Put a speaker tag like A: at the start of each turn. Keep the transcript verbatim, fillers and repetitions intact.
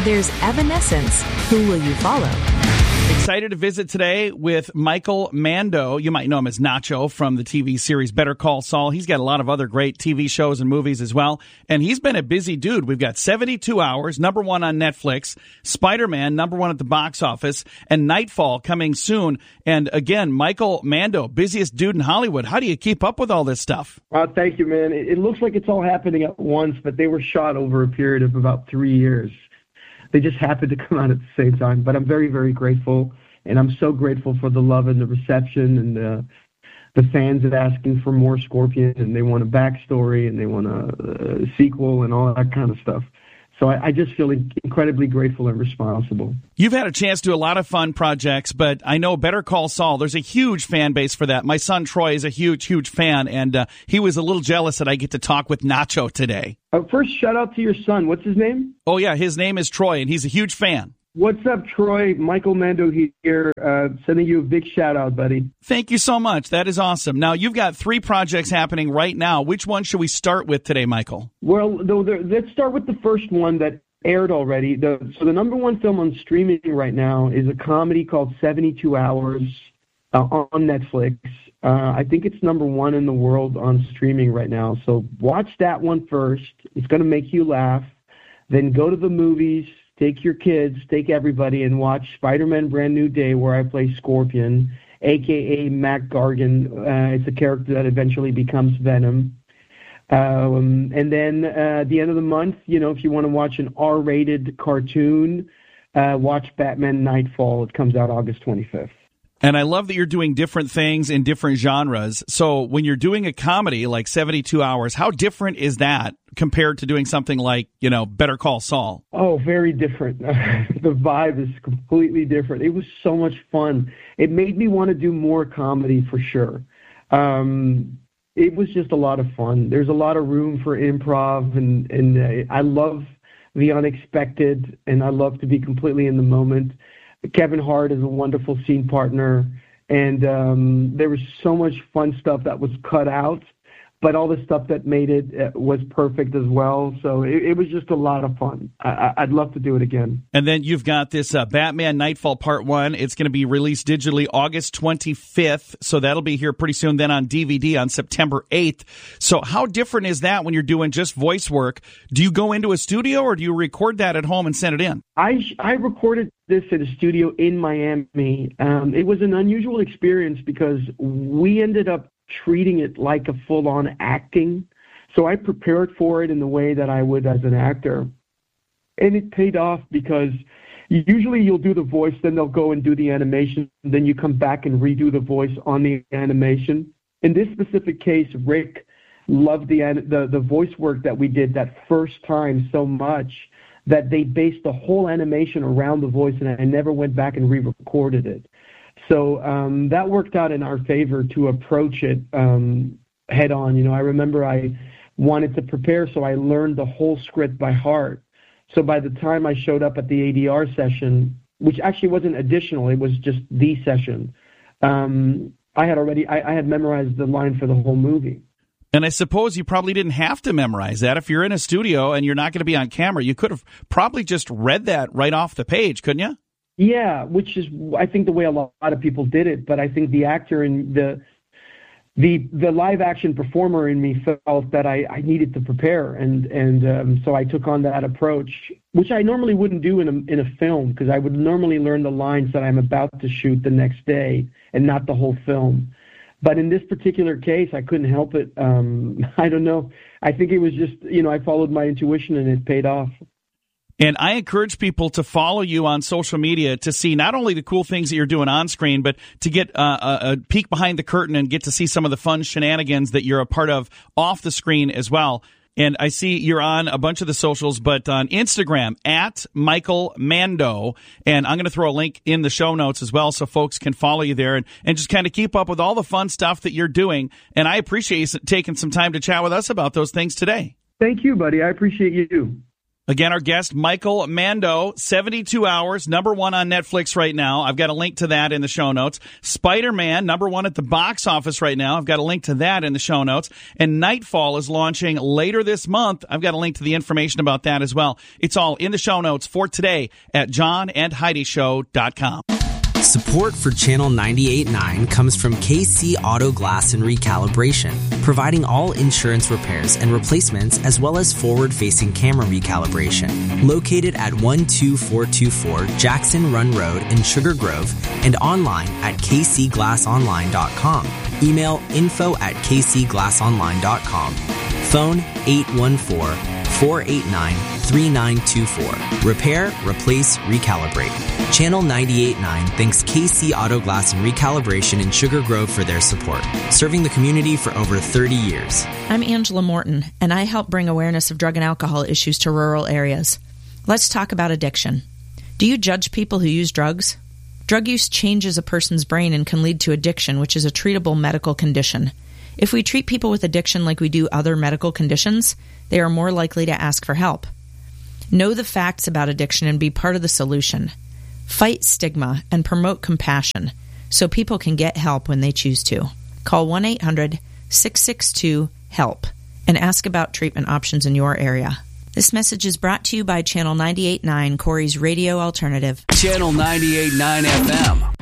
A: There's Evanescence. Who will you follow?
B: Excited to visit today with Michael Mando. You might know him as Nacho from the T V series Better Call Saul. He's got a lot of other great T V shows and movies as well. And he's been a busy dude. We've got seventy-two hours, number one on Netflix, Spider-Man, number one at the box office, and Nightfall coming soon. And again, Michael Mando, busiest dude in Hollywood. How do you keep up with all this stuff?
C: Uh, thank you, man. It, it looks like it's all happening at once, but they were shot over a period of about three years. They just happened to come out at the same time. But I'm very, very grateful, and I'm so grateful for the love and the reception and the, the fans that are asking for more Scorpion, and they want a backstory, and they want a, a sequel and all that kind of stuff. So I, I just feel incredibly grateful and responsible.
B: You've had a chance to do a lot of fun projects, but I know Better Call Saul, there's a huge fan base for that. My son Troy is a huge, huge fan, and uh, he was a little jealous that I get to talk with Nacho today.
C: Uh, first, shout out to your son. What's his name?
B: Oh, yeah, his name is Troy, and he's a huge fan.
C: What's up, Troy? Michael Mando here, uh, sending you a big shout-out, buddy.
B: Thank you so much. That is awesome. Now, you've got three projects happening right now. Which one should we start with today, Michael?
C: Well, though, let's start with the first one that aired already. The, so the number one film on streaming right now is a comedy called seventy-two hours uh, on Netflix. Uh, I think it's number one in the world on streaming right now. So watch that one first. It's going to make you laugh. Then go to the movies. Take your kids, take everybody, and watch Spider-Man Brand New Day, where I play Scorpion, a k a. Mac Gargan. Uh, it's a character that eventually becomes Venom. Um, and then uh, at the end of the month, you know, if you want to watch an R-rated cartoon, uh, watch Batman Nightfall. It comes out August twenty-fifth.
B: And I love that you're doing different things in different genres. So when you're doing a comedy like seventy-two hours, how different is that compared to doing something like, you know, Better Call Saul?
C: Oh, very different. The vibe is completely different. It was so much fun. It made me want to do more comedy for sure. Um, it was just a lot of fun. There's a lot of room for improv, and, and uh, I love the unexpected, and I love to be completely in the moment. Kevin Hart is a wonderful scene partner, and um, there was so much fun stuff that was cut out, but all the stuff that made it was perfect as well. So it, it was just a lot of fun. I, I'd love to do it again.
B: And then you've got this uh, Batman Nightfall Part one. It's going to be released digitally August twenty-fifth, so that'll be here pretty soon, then on D V D on September eighth. So how different is that when you're doing just voice work? Do you go into a studio, or do you record that at home and send it in?
C: I, I recorded this at a studio in Miami. Um, it was an unusual experience because we ended up treating it like a full-on acting. So I prepared for it in the way that I would as an actor. And it paid off because usually you'll do the voice, then they'll go and do the animation, then you come back and redo the voice on the animation. In this specific case, Rick loved the the, the voice work that we did that first time so much that they based the whole animation around the voice, and I never went back and re-recorded it. So um, that worked out in our favor to approach it um, head on. You know, I remember I wanted to prepare, so I learned the whole script by heart. So by the time I showed up at the A D R session, which actually wasn't additional, it was just the session, um, I had already, I, I had memorized the line for the whole movie.
B: And I suppose you probably didn't have to memorize that. If you're in a studio and you're not going to be on camera, you could have probably just read that right off the page, couldn't you?
C: Yeah, which is, I think, the way a lot of people did it. But I think the actor and the the the live action performer in me felt that I, I needed to prepare, and and um, so I took on that approach, which I normally wouldn't do in a in a film, because I would normally learn the lines that I'm about to shoot the next day and not the whole film. But in this particular case, I couldn't help it. Um, I don't know. I think it was just, you know, I followed my intuition and it paid off.
B: And I encourage people to follow you on social media to see not only the cool things that you're doing on screen, but to get uh, a, a peek behind the curtain and get to see some of the fun shenanigans that you're a part of off the screen as well. And I see you're on a bunch of the socials, but on Instagram, at Michael Mando. And I'm going to throw a link in the show notes as well so folks can follow you there and, and just kind of keep up with all the fun stuff that you're doing. And I appreciate you taking some time to chat with us about those things today.
C: Thank you, buddy. I appreciate you.
B: Again, our guest, Michael Mando, seventy-two hours, number one on Netflix right now. I've got a link to that in the show notes. Spider-Man, number one at the box office right now. I've got a link to that in the show notes. And Nightfall is launching later this month. I've got a link to the information about that as well. It's all in the show notes for today at john and heidi show dot com.
D: Support for Channel ninety-eight point nine comes from K C Auto Glass and Recalibration, providing all insurance repairs and replacements as well as forward-facing camera recalibration. Located at one two four two four Jackson Run Road in Sugar Grove and online at k c glass online dot com. Email info at k c glass online dot com. Phone eight one four, four eight nine, three nine two four. Repair, replace, recalibrate. Channel ninety-eight point nine thanks K C Auto Glass and Recalibration in Sugar Grove for their support, serving the community for over thirty years.
E: I'm Angela Morton, and I help bring awareness of drug and alcohol issues to rural areas. Let's talk about addiction. Do you judge people who use drugs? Drug use changes a person's brain and can lead to addiction, which is a treatable medical condition. If we treat people with addiction like we do other medical conditions, they are more likely to ask for help. Know the facts about addiction and be part of the solution. Fight stigma and promote compassion so people can get help when they choose to. Call one eight hundred, six six two, HELP and ask about treatment options in your area. This message is brought to you by Channel ninety-eight point nine, Corey's radio alternative.
F: Channel ninety-eight point nine F M.